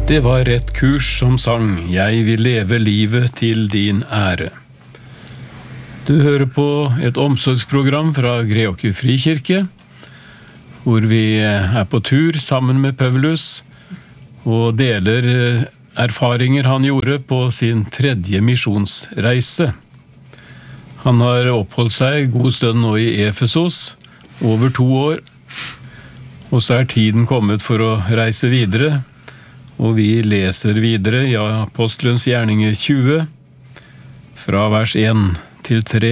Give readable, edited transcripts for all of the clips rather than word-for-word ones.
Det var rett kurs som sang «Jeg vil leve livet til din ære». Du hører på et omsorgsprogram fra Greåker Frikirke, hvor vi på tur sammen med Paulus og deler erfaringer han gjorde på sin 3. misjonsreise. Han har oppholdt seg god stund nå i Efesos, over 2 år, og så tiden kommet for å reise videre, og vi leser videre i Apostelens gjerninger 20, fra vers 1 til 3.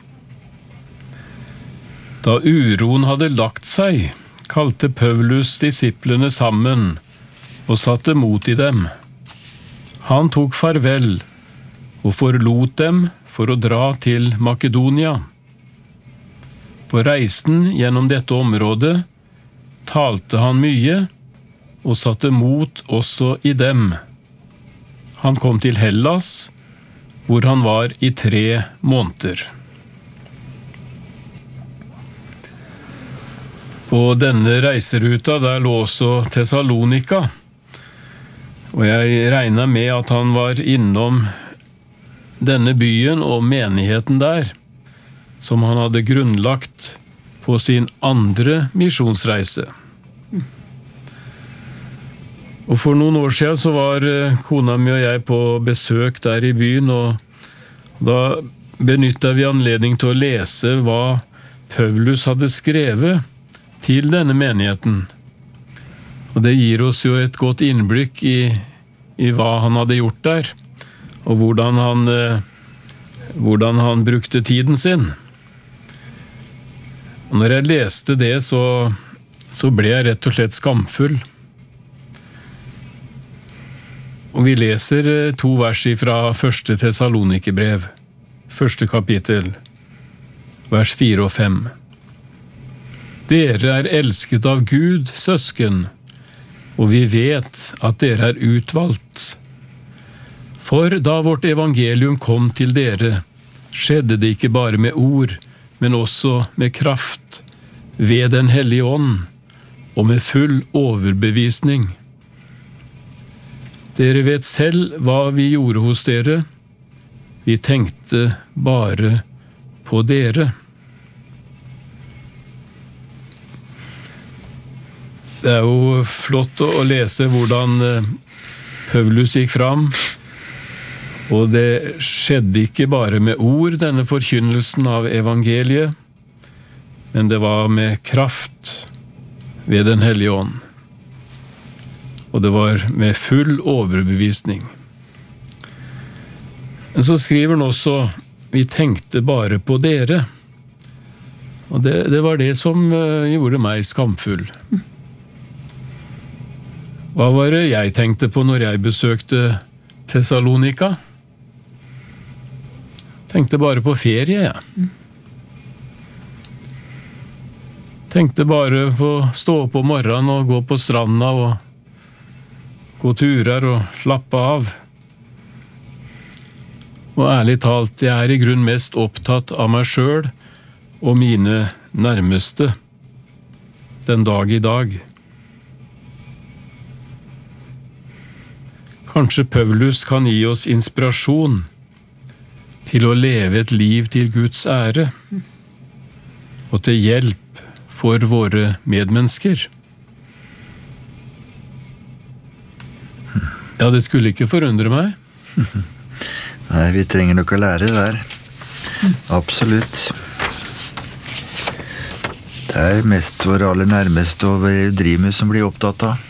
Da uroen hadde lagt seg, kalte Paulus disiplene sammen og satte mot i dem. Han tok farvel og forlot dem for å dra til Makedonia. På reisen gjennom dette området talte han mye og satte mot også i dem. Han kom til Hellas, hvor han var i 3 måneder. På denne reiseruta der lå også Thessalonika, og jeg regner med at han var innom denne byen og menigheten der, som han hadde grunnlagt på sin 2. misjonsreise. Og for noen år siden så var kona mi og jeg på besøk der i byen, og da benyttet vi anledning til å lese hva Paulus hadde skrevet til denne menigheten. Og det gir oss jo et godt innblikk i hva han hadde gjort der, og hvordan han brukte tiden sin. Og når jeg leste det, så ble jeg rett og slett skamfull. Og vi leser 2 vers fra 1. Thessalonikerbrev, 1. kapittel, vers 4 og 5. Dere elsket av Gud, søsken, og vi vet at dere utvalgt. For da vårt evangelium kom til dere, skjedde det ikke bare med ord, men også med kraft, ved den hellige ånd, og med full overbevisning. Dere vet selv hva vi gjorde hos dere. Vi tenkte bare på dere. Det jo flott å lese hvordan Paulus gikk fram, og det skjedde ikke bare med ord, denne forkynnelsen av evangeliet, men det var med kraft ved den hellige ånd. Og det var med full overbevisning. Men så skriver han også, vi tenkte bare på dere. Og det var det som gjorde meg skamfull. Hva var det jeg tenkte på når jeg besøkte Thessalonika? Tenkte bare på ferie, jeg. Tenkte bare på å stå opp om morgenen og gå på stranda og gå turer og slappe av. Og ærlig talt, jeg i grunn mest opptatt av meg selv og mine nærmeste den dag i dag. Kanskje Paulus kan gi oss inspirasjon til å leve et liv til Guds ære og til hjelp for våre medmennesker. Ja, det skulle ikke forundre meg. Nei, vi trenger nok å lære der. Absolutt. Det mest våre aller nærmeste og vi driver med som blir opptatt av.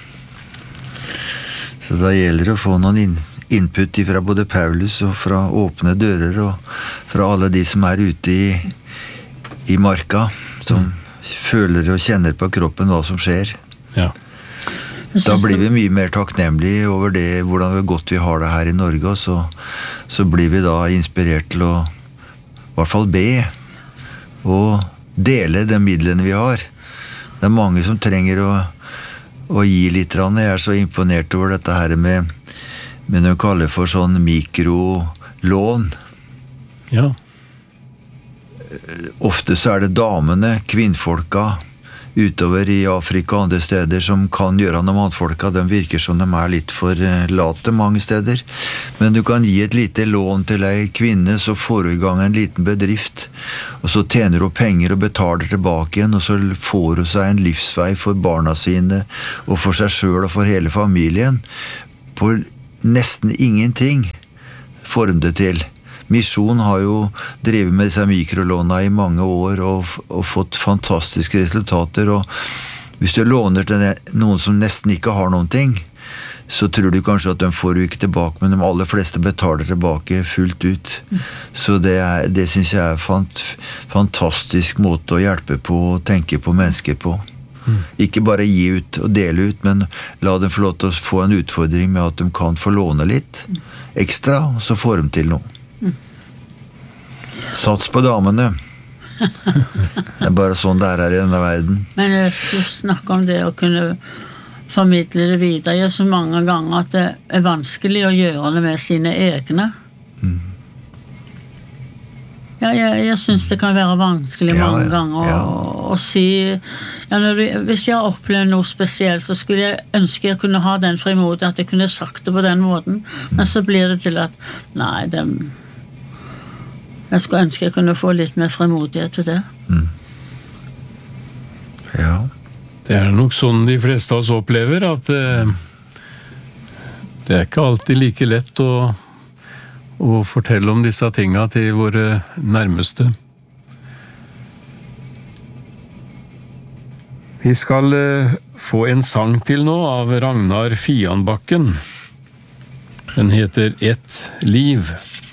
Så da gjelder det å få noen input fra både Paulus og fra åpne dører og fra alle de som ute i marka, som føler og kjenner på kroppen hva som skjer. Ja. Da blir vi mye mer takknemlige over det, hvordan godt vi har det her i Norge, og så blir vi da inspirert til å i hvert fall be og dele de midlene vi har. Det mange som trenger å gi litt. Jeg så imponert over dette her med det de kaller for sånn mikrolån. Ja. Ofte så det damene, kvinnfolka, utover i Afrika og andre steder som kan gjøre noe med mannfolka. De virker som de litt for late mange steder. Men du kan gi et lite lån til en kvinne, så får du i gang en liten bedrift, og så tjener hun penger og betaler tilbake igjen, og så får hun seg en livsvei for barna sine, og for seg selv og for hele familien. På nesten ingenting får de det til. Misjon har jo drevet med disse mikrolånene i mange år og fått fantastiske resultater, og hvis du låner til noen som nesten ikke har noen ting, så tror du kanskje at de får jo ikke tilbake, men de aller fleste betaler tilbake fullt ut. Så det synes jeg fantastisk måte å hjelpe på og tenke på mennesker på. Ikke bare gi ut og dele ut, men la dem få lov til å få en utfordring med at de kan få låne litt ekstra, og så får de til noe. Sats på damene. Det bare sånn det her i denne verden. Men jeg skulle snakke om det å kunne formidle det videre. Jeg så mange ganger at det vanskelig å gjøre det med sine egne. Ja, jeg synes det kan være vanskelig mange ganger å si hvis jeg har opplevd noe spesielt, så skulle jeg ønske jeg kunne ha den frimodighet at jeg kunne sagt det på den måten, men så blir det til at nei, jeg skulle ønske jeg kunne få litt mer frimodighet til det. Ja. Det nok sånn de fleste av oss opplever, at det ikke alltid like lett å fortelle om disse tingene til våre nærmeste. Vi skal få en sang til nå av Ragnar Fianbakken. Den heter «Et liv».